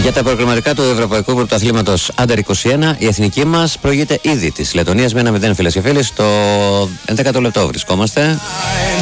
Για τα προκριματικά του Ευρωπαϊκού Πρωταθλήματος Under 21, η εθνική μας προηγείται ήδη της Λετωνίας με 1-0, φίλες και φίλοι. Στο 11ο λεπτό βρισκόμαστε.